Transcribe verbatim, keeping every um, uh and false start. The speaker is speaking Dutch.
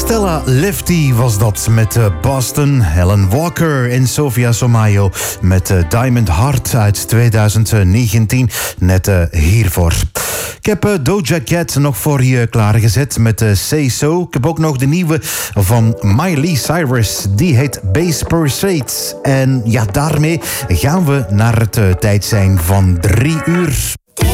Stella Lefty was dat met uh, Boston. Helen Walker en Sofia Somayo met uh, Diamond Heart uit twintig negentien. Net uh, hiervoor. Ik heb uh, Doja Cat nog voor je klaargezet met uh, Say So. Ik heb ook nog de nieuwe van Miley Cyrus. Die heet Base Pursuit. En ja, daarmee gaan we naar het uh, tijd zijn van drie uur.